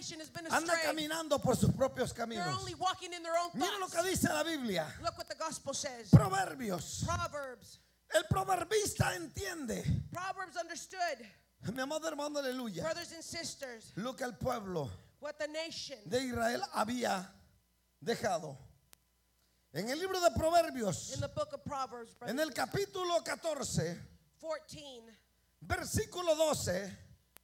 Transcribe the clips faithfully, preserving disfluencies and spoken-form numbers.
nation has been anda astray. caminando por sus propios They're caminos. only walking in their own Mira lo que thoughts. dice la Biblia. Look what the gospel says. Proverbios. Proverbs. El proverbista entiende, Proverbs understood, mi amado hermano, aleluya, brothers and sisters, lo que el pueblo what the nation de Israel había dejado. En el libro de Proverbios, in the book of Proverbs, brothers en el capítulo catorce, fourteen. versículo doce,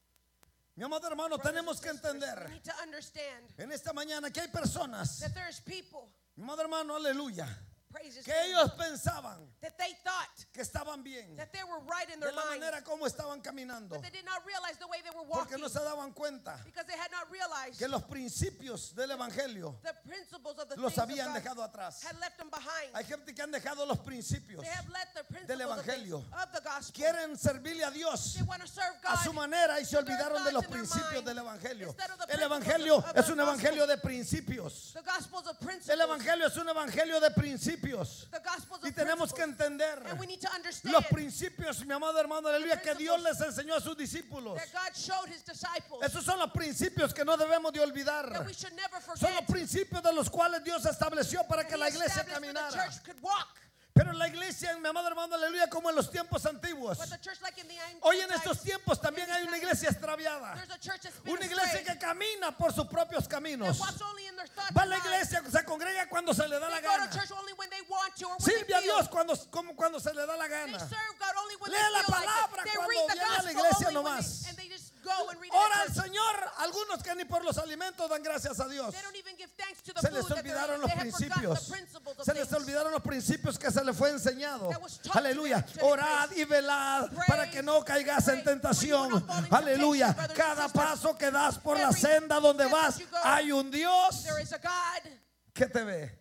mi amado hermano, Brothers tenemos and que sisters, entender we need to understand en esta mañana que hay personas, that there's people, mi amado hermano, aleluya, praise his que name, ellos pensaban that they thought que estaban bien that they were right in de their la mind, manera como estaban caminando, but they did not realize the way they were porque walking, no se daban cuenta because they had not realized que los principios del evangelio the principles of the los things of habían God dejado atrás. had left them behind. Hay gente que han dejado los principios, They have let the del principles of, things, evangelio. of the gospel. quieren servirle a Dios They want to serve a God su manera y se with their olvidaron de los thoughts in their principios mind del evangelio. instead of the El principles evangelio of the es un gospel. evangelio de principios. The gospels of principles. El evangelio es un evangelio de principios. The gospels Y of tenemos que principles. entender And we need to understand los principios, mi amado hermano, aleluya, que Dios les enseñó a sus discípulos. that God showed his disciples Esos son los principios que no debemos de olvidar. that we should never Son los forget principios de los cuales Dios estableció para that que he la iglesia established where the caminara. church could walk. Pero la iglesia, mi amado hermano, aleluya, como en los tiempos antiguos. But the church, like in the ancient Hoy en times, estos tiempos también hay una iglesia extraviada. there's a church that's been Una iglesia astray, que camina por sus propios that caminos. walks only in their thoughts Va a and la minds. iglesia, se congrega cuando se le da la They go to gana. church only when they want to or when Sirve they a feel. Dios cuando, como cuando se le da la They gana. serve God only when Lee they la feel like palabra it. They cuando read the viene a la gospel iglesia only when nomás. they, and they just go and read Ora it al at church. Señor, algunos que ni por los alimentos dan gracias a Dios. They don't even give thanks to the Se les food that they're olvidaron eating. los They have forgotten principios. the principles of Se les things. olvidaron los principios que se les fue enseñado. That was taught to Aleluya. them, to them. Orad y velad Praise, para que no caigas en praise, for you tentación. will not fall in Aleluya. temptation, brothers and Cada sisters. paso que das por la Every senda donde step vas, that you go, hay un Dios There is a God, que te ve.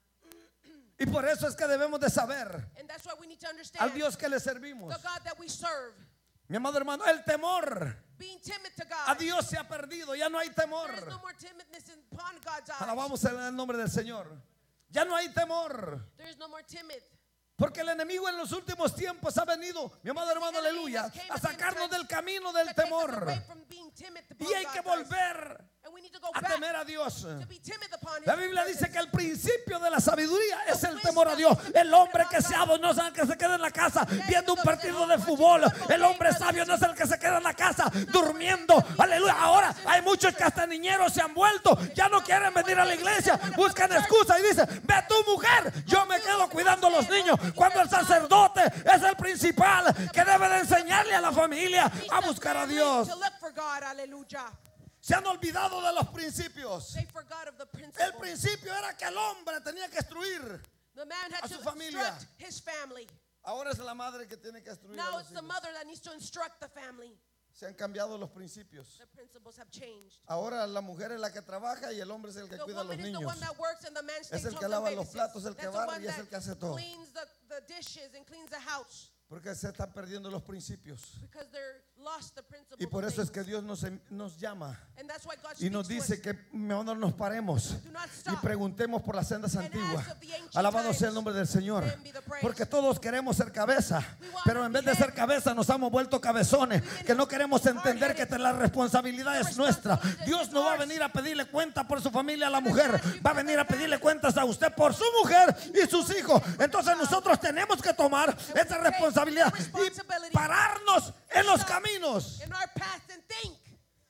Y por eso es que debemos de saber and that's why we need to al understand Dios que le servimos. the God that we serve. Mi amado hermano, el temor Being timid to a God. Dios se ha perdido. Ya no hay temor. There is no more timidness upon God's eyes. Alabamos en el nombre del Señor. Ya no hay temor. There is no more timid. Porque el enemigo en los últimos tiempos ha venido, mi amado hermano, aleluya, a sacarnos del camino del To take us temor. away from being timid upon Y hay que God's eyes. volver And we need to go a back temer a Dios. to be timid upon La His Biblia dice presence. que el principio de la sabiduría es el temor a Dios. El hombre que seado no es el que se queda en la casa viendo un partido de fútbol. El hombre sabio no es el que se queda en la casa durmiendo. Aleluya. Ahora hay muchos que hasta niñeros se han vuelto. Ya no quieren venir a la iglesia. Buscan excusa y dicen, ve tu mujer. Yo me quedo cuidando a los niños. Cuando el sacerdote es el principal que debe de enseñarle a la familia a buscar a Dios. To look for God, aleluya. Se han olvidado de los principios. They forgot of the El principle. principio era que el hombre tenía que instruir. The man had a to su familia. instruct his family. Ahora es la madre que tiene que instruir a Now los it's the hijos. mother that needs to instruct the family. Se han cambiado los principios. The principles have changed. Ahora la mujer es la que trabaja y el hombre es el que The cuida a los woman is the niños. one that works and the man stays el home que and lava los babysits. platos, el que That's the barre one y es that el que hace todo. cleans the, the dishes and cleans the house. Porque se están perdiendo los principios. Because they're lost the principles Y por of eso es things. que Dios nos, nos llama And that's why God y nos speaks to dice us. que mejor nos paremos Do not y stop. preguntemos por las sendas And antiguas. ask of the ancient Alabado sea el times. nombre del Señor. To him be the praise. Porque todos queremos ser cabeza, We want pero to en be vez de ser head. cabeza nos hemos vuelto cabezones, que no queremos entender que la responsabilidad es nuestra. Dios no va a venir a pedirle cuenta por su familia a la mujer, va a venir a pedirle cuentas a usted por su mujer y sus hijos. Entonces nosotros tenemos que tomar esa responsabilidad y pararnos en los caminos In our path and think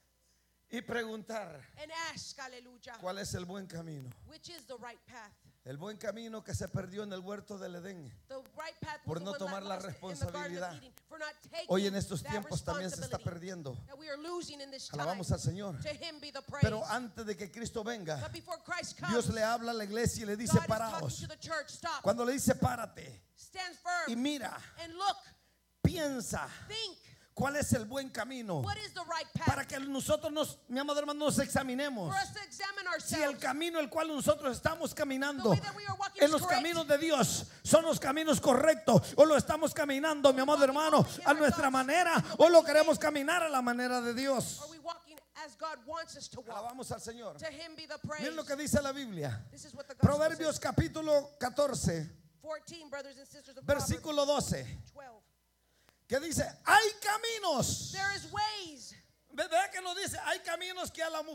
y preguntar and ask, hallelujah, cuál es el buen camino. which is the right path. El buen camino que se perdió en el huerto del Edén. The right path Por was no the one tomar that la lost in the Garden of responsabilidad. Eden, for not taking Hoy en estos that tiempos también se está responsibility perdiendo. that we are losing in this time. Alabamos al Señor. To him be the praise. Pero antes de que Cristo venga, But before Christ comes, Dios le habla a la iglesia y le dice God is talking paraos. to the church. Stop. Cuando le dice párate Stand y firm mira, and look. piensa Think. cuál es el buen camino What is the right path? para que nosotros nos, mi amado hermano, nos examinemos. For us to examine Si el ourselves. camino el cual nosotros estamos caminando The way that we are walking en is los correct. caminos de Dios son los caminos correctos o lo estamos caminando, mi amado hermano, a nuestra manera o lo queremos caminar a la manera de Dios. Are we walking as God wants us to walk? Alabamos al Señor. To him be the praise. Miren lo que dice la Biblia. This is what the gospel Proverbios says. capítulo catorce, fourteen, brothers and sisters of versículo doce, Proverbs twelve. que dice, hay caminos. There is ways. Vea que nos dice, hay caminos que a la mujer